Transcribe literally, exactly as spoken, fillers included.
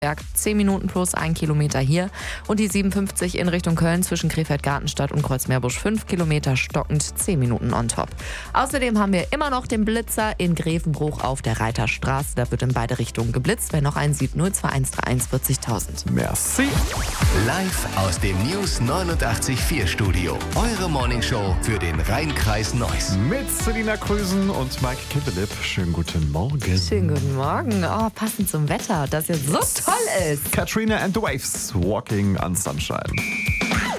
zehn Minuten plus ein Kilometer hier. Und die siebenundfünfzig in Richtung Köln zwischen Krefeld-Gartenstadt und Kreuzmeerbusch fünf Kilometer stockend, zehn Minuten on top. Außerdem haben wir immer noch den Blitzer in Grevenbruch auf der Reiterstraße. Da wird in beide Richtungen geblitzt. Wer noch einen sieht, null zwei eins drei eins vierzigtausend. Merci. Live aus dem News neunundachtzig Komma vier Studio. Eure Morningshow für den Rhein-Kreis Neuss. Mit Selina Krüsen und Mike Kippelip. Schönen guten Morgen. Schönen guten Morgen. Oh, passend zum Wetter, das jetzt so toll ist. Katrina and the Waves, Walking on Sunshine.